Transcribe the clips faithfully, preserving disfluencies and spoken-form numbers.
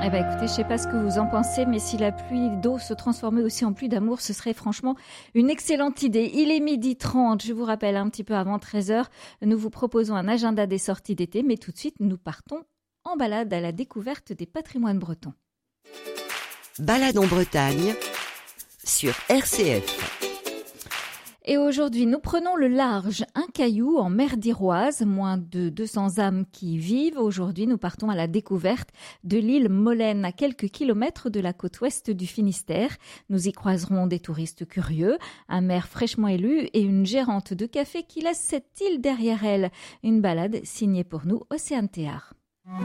Eh ben écoutez, je sais pas ce que vous en pensez, mais si la pluie d'eau se transformait aussi en pluie d'amour, ce serait franchement une excellente idée. Il est midi trente, je vous rappelle, un petit peu avant treize heures, nous vous proposons un agenda des sorties d'été, mais tout de suite, nous partons en balade à la découverte des patrimoines bretons. Balade en Bretagne sur R C F. Et aujourd'hui, nous prenons le large, un caillou en mer d'Iroise, moins de deux cents âmes qui y vivent. Aujourd'hui, nous partons à la découverte de l'île Molène, à quelques kilomètres de la côte ouest du Finistère. Nous y croiserons des touristes curieux, un maire fraîchement élu et une gérante de café qui laisse cette île derrière elle. Une balade signée pour nous Océane Théard.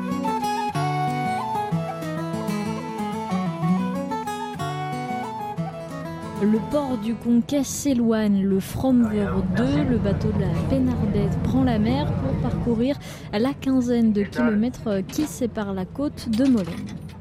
Le port du Conquet s'éloigne, le Fromveur deux, le bateau de la Pénardette, prend la mer pour parcourir la quinzaine de kilomètres qui séparent la côte de Molène.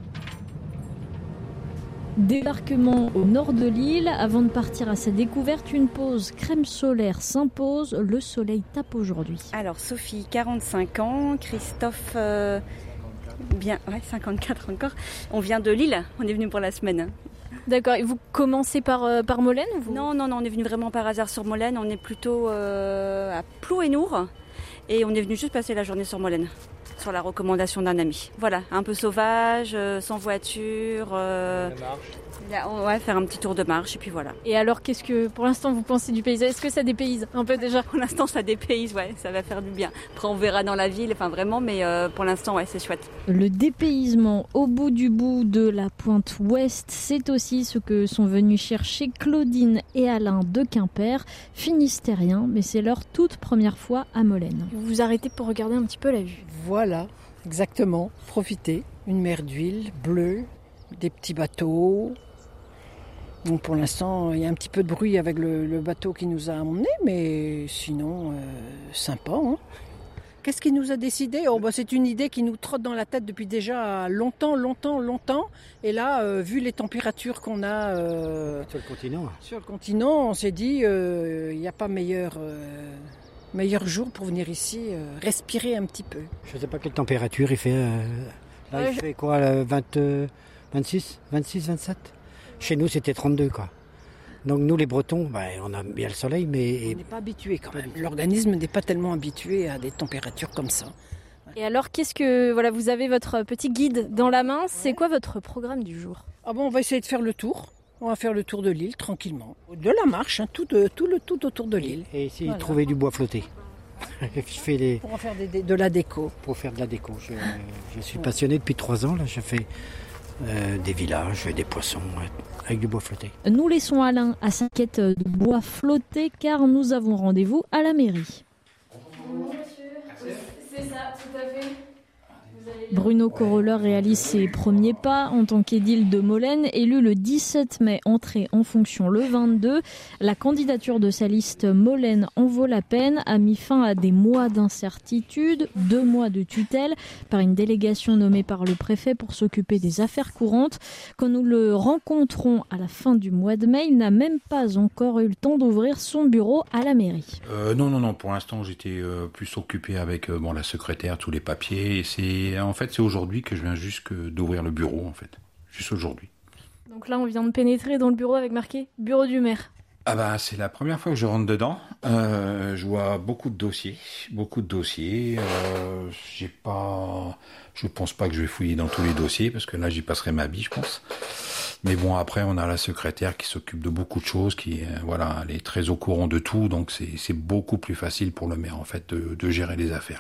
Débarquement au nord de l'île, avant de partir à sa découverte, une pause crème solaire s'impose, le soleil tape aujourd'hui. Alors Sophie, quarante-cinq ans, Christophe, euh, bien, ouais, cinquante-quatre encore, on vient de Lille, on est venu pour la semaine. D'accord, et vous commencez par, euh, par Molène ou vous... Non, non, non, on est venu vraiment par hasard sur Molène, on est plutôt euh, à Plouénour et on est venu juste passer la journée sur Molène, sur la recommandation d'un ami. Voilà, un peu sauvage, euh, sans voiture, euh, là, on va faire un petit tour de marche et puis voilà. Et alors, qu'est-ce que pour l'instant vous pensez du paysage ? Est-ce que ça dépayse un peu déjà ? Pour l'instant, ça dépayse, ouais, ça va faire du bien. Après, on verra dans la ville, enfin vraiment, mais euh, pour l'instant, ouais, c'est chouette. Le dépaysement au bout du bout de la pointe ouest, c'est aussi ce que sont venus chercher Claudine et Alain de Quimper, finistériens, mais c'est leur toute première fois à Molène. Vous vous arrêtez pour regarder un petit peu la vue. Voilà, exactement, profitez. Une mer d'huile bleue, des petits bateaux. Bon, pour l'instant, il y a un petit peu de bruit avec le, le bateau qui nous a emmenés, mais sinon, euh, sympa. Hein. Qu'est-ce qui nous a décidé ? Oh, bah, c'est une idée qui nous trotte dans la tête depuis déjà longtemps, longtemps, longtemps. Et là, euh, vu les températures qu'on a euh, sur le continent, sur le continent, on s'est dit, il euh, n'y a pas meilleur, euh, meilleur jour pour venir ici euh, respirer un petit peu. Je ne sais pas quelle température il fait. Euh, là, ouais, il je... fait quoi, là, vingt, euh, vingt-six, vingt-six, vingt-sept ? Chez nous, c'était trente-deux, quoi. Donc nous, les Bretons, bah, on a bien le soleil, mais... On n'est pas habitués quand même. L'organisme n'est pas tellement habitué à des températures comme ça. Et alors, qu'est-ce que... Voilà, vous avez votre petit guide dans la main. C'est quoi votre programme du jour ? Ah bon, on va essayer de faire le tour. On va faire le tour de l'île, tranquillement. De la marche, hein, tout, de, tout, le, tout autour de l'île. Et essayer voilà. de trouver du bois flotté. Je fais les... Pour en faire des, des, de la déco. Pour faire de la déco. Je, je suis passionné depuis trois ans, là. Je fais... Euh, des villages, des poissons, ouais, avec du bois flotté. Nous laissons Alain à sa quête de bois flotté car nous avons rendez-vous à la mairie. Bonjour monsieur, c'est ça, tout à fait. Bruno Coroller réalise ses premiers pas en tant qu'édile de Molène, élu le dix-sept mai, entré en fonction le vingt-deux. La candidature de sa liste Molène en vaut la peine a mis fin à des mois d'incertitude, deux mois de tutelle par une délégation nommée par le préfet pour s'occuper des affaires courantes. Quand nous le rencontrons à la fin du mois de mai, il n'a même pas encore eu le temps d'ouvrir son bureau à la mairie. Euh, non, non, non, pour l'instant j'étais euh, plus occupé avec euh, bon, la secrétaire, tous les papiers, et c'est en fait c'est aujourd'hui que je viens juste que d'ouvrir le bureau en fait, juste aujourd'hui. Donc là on vient de pénétrer dans le bureau avec marqué bureau du maire. Ah bah c'est la première fois que je rentre dedans. Euh, je vois beaucoup de dossiers, beaucoup de dossiers. Euh, j'ai pas, je pense pas que je vais fouiller dans tous les dossiers parce que là j'y passerai ma vie, je pense. Mais bon après on a la secrétaire qui s'occupe de beaucoup de choses, qui euh, voilà, elle est très au courant de tout, donc c'est c'est beaucoup plus facile pour le maire en fait de, de gérer les affaires.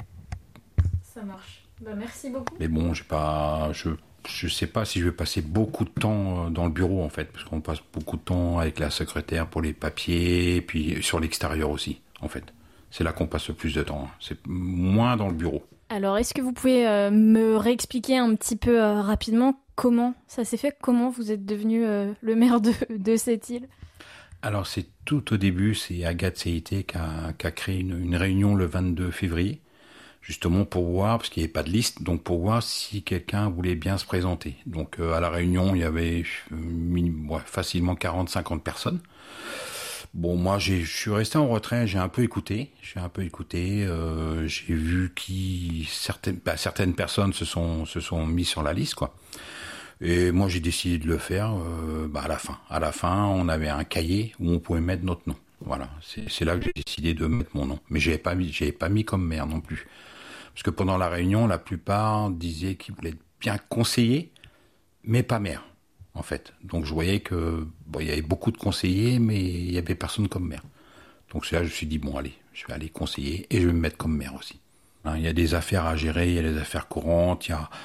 Ça marche. Bah merci beaucoup. Mais bon j'ai pas, je Je sais pas si je vais passer beaucoup de temps dans le bureau en fait, parce qu'on passe beaucoup de temps avec la secrétaire pour les papiers, et puis sur l'extérieur aussi en fait. C'est là qu'on passe le plus de temps, c'est moins dans le bureau. Alors est-ce que vous pouvez euh, me réexpliquer un petit peu euh, rapidement comment ça s'est fait, comment vous êtes devenu euh, le maire de, de cette île ? Alors c'est tout au début, c'est Agathe C I T qui a, qui a créé une, une réunion le vingt-deux février. Justement pour voir, parce qu'il n'y avait pas de liste, donc pour voir si quelqu'un voulait bien se présenter. Donc euh, à la réunion, il y avait euh, ouais, facilement quarante à cinquante personnes. Bon, moi, j'ai, je suis resté en retrait, j'ai un peu écouté, j'ai un peu écouté, euh, j'ai vu qui certaines, bah, certaines personnes se sont se sont mis sur la liste, quoi. Et moi, j'ai décidé de le faire, euh, bah, à la fin. À la fin, on avait un cahier où on pouvait mettre notre nom. Voilà, c'est, c'est là que j'ai décidé de mettre mon nom. Mais j'avais pas mis, j'avais pas mis comme maire non plus, parce que pendant la réunion, la plupart disaient qu'ils voulaient être bien conseillers, mais pas maire. En fait, donc je voyais que bon, il y avait beaucoup de conseillers, mais il y avait personne comme maire. Donc c'est là que je me suis dit bon allez, je vais aller conseiller et je vais me mettre comme maire aussi. Hein, il y a des affaires à gérer, il y a des affaires courantes, il y a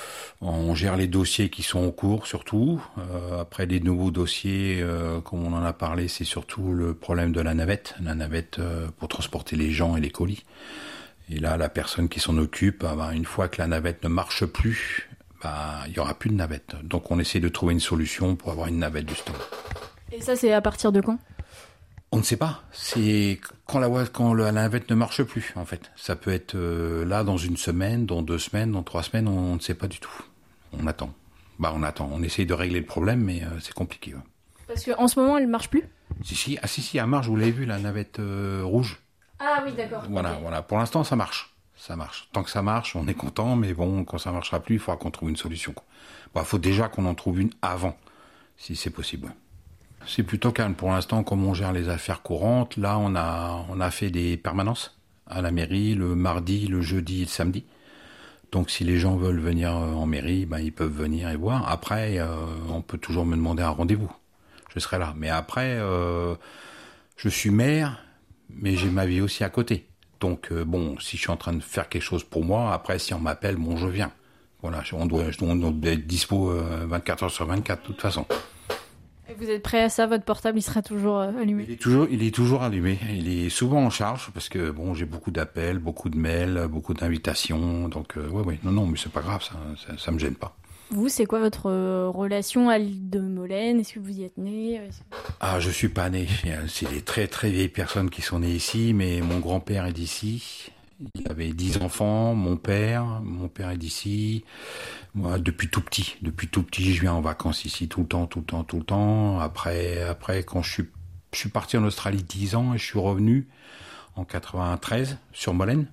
on gère les dossiers qui sont en cours surtout. Euh, après les nouveaux dossiers, euh, comme on en a parlé, c'est surtout le problème de la navette, la navette euh, pour transporter les gens et les colis. Et là, la personne qui s'en occupe, ah ben, une fois que la navette ne marche plus, bah, il y aura plus de navette. Donc on essaie de trouver une solution pour avoir une navette justement. Et ça, c'est à partir de quand ? On ne sait pas. C'est quand la quand la navette ne marche plus en fait. Ça peut être euh, là dans une semaine, dans deux semaines, dans trois semaines. On, on ne sait pas du tout. On attend. Bah on attend. On essaye de régler le problème, mais euh, c'est compliqué. Ouais. Parce qu'en ce moment, elle ne marche plus ? Si si. Ah si si. Elle marche. Vous l'avez vu la navette euh, rouge. Ah oui, d'accord. Voilà okay. voilà. Pour l'instant, ça marche. Ça marche. Tant que ça marche, on est content, mais bon, quand ça marchera plus, il faudra qu'on trouve une solution. Il bah, faut déjà qu'on en trouve une avant, si c'est possible. C'est plutôt calme pour l'instant, comme on gère les affaires courantes. Là, on a, on a fait des permanences à la mairie le mardi, le jeudi et le samedi. Donc, si les gens veulent venir en mairie, bah, ils peuvent venir et voir. Après, euh, on peut toujours me demander un rendez-vous. Je serai là. Mais après, euh, je suis maire, mais j'ai ma vie aussi à côté. Donc, euh, bon, si je suis en train de faire quelque chose pour moi, après, si on m'appelle, bon, je viens. Voilà, on doit, on doit être dispo euh, vingt-quatre heures sur vingt-quatre, de toute façon. Et vous êtes prêt à ça ? Votre portable, il sera toujours euh, allumé ? Il est toujours, il est toujours allumé. Il est souvent en charge, parce que, bon, j'ai beaucoup d'appels, beaucoup de mails, beaucoup d'invitations. Donc, euh, ouais, ouais, non, non, mais c'est pas grave, ça, ça, ça me gêne pas. Vous, c'est quoi votre euh, relation à l'île de Molène ? Est-ce que vous y êtes né ? Ah, je suis pas né. C'est des très très vieilles personnes qui sont nées ici, mais mon grand-père est d'ici. Il avait dix enfants, mon père, mon père est d'ici. Moi, depuis tout petit, depuis tout petit, je viens en vacances ici tout le temps, tout le temps, tout le temps. Après, après, quand je suis, je suis parti en Australie dix ans et je suis revenu en quatre-vingt-treize sur Molène.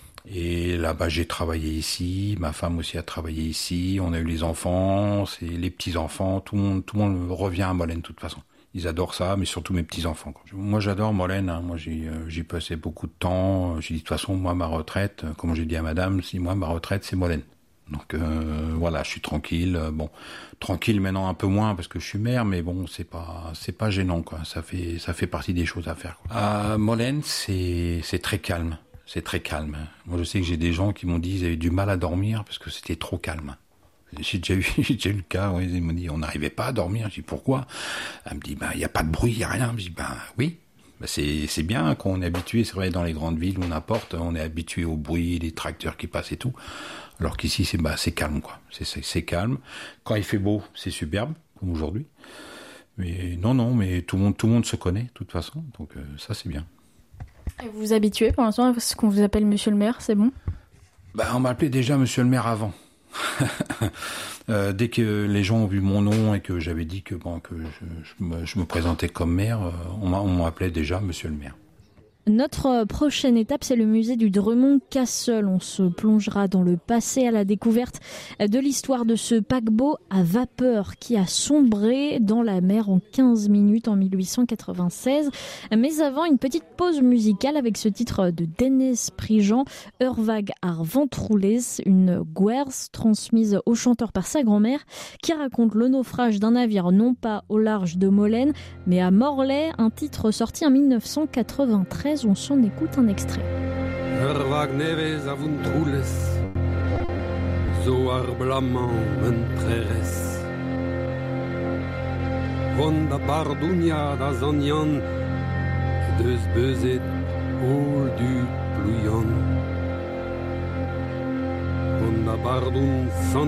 Et là-bas, j'ai travaillé ici, ma femme aussi a travaillé ici, on a eu les enfants, c'est les petits-enfants, tout le monde, tout le monde revient à Molène de toute façon. Ils adorent ça, mais surtout mes petits-enfants. Moi, j'adore Molène, hein. Moi, j'ai, euh, j'ai passé beaucoup de temps. J'ai dit, de toute façon, moi, ma retraite, comme j'ai dit à madame, si moi, ma retraite, c'est Molène. Donc, euh, voilà, je suis tranquille. Bon, tranquille maintenant un peu moins parce que je suis maire, mais bon, c'est pas, c'est pas gênant, quoi. Ça fait, ça fait partie des choses à faire, quoi. À Molène, c'est, c'est très calme. C'est très calme. Moi, je sais que j'ai des gens qui m'ont dit qu'ils avaient du mal à dormir parce que c'était trop calme. J'ai déjà eu, j'ai déjà eu le cas, oui, ils m'ont dit, on n'arrivait pas à dormir. Je dis, pourquoi? Elle me dit, ben, il n'y a pas de bruit, il n'y a rien. Je dis, ben, oui. Ben, c'est, c'est bien qu'on est habitué, c'est vrai, dans les grandes villes où n'importe, on est habitué au bruit, les tracteurs qui passent et tout. Alors qu'ici, c'est, ben, c'est calme, quoi. C'est, c'est, c'est calme. Quand il fait beau, c'est superbe, comme aujourd'hui. Mais non, non, mais tout le monde, tout le monde se connaît, de toute façon. Donc, euh, ça, c'est bien. Et vous vous habituez pour l'instant à ce qu'on vous appelle monsieur le maire, c'est bon? Bah, on m'appelait déjà monsieur le maire avant. euh, dès que les gens ont vu mon nom et que j'avais dit que, bon, que je, je, me, je me présentais comme maire, euh, on, m'a, on m'appelait déjà monsieur le maire. Notre prochaine étape, c'est le musée du Drummond Castle. On se plongera dans le passé à la découverte de l'histoire de ce paquebot à vapeur qui a sombré dans la mer en quinze minutes en mille huit cent quatre-vingt-seize. Mais avant, une petite pause musicale avec ce titre de Dennis Prigent, Urvag ar Ventroules, une guerre transmise au chanteur par sa grand-mère qui raconte le naufrage d'un navire non pas au large de Molène, mais à Morlaix, un titre sorti en mille neuf cent quatre-vingt-treize. On s'en écoute un extrait. Urvag nevez a Ventroules, zo ar blamant m'entreres. Von da bardounia da zanian, deus beuzet ol du plouian. Von da bardoun san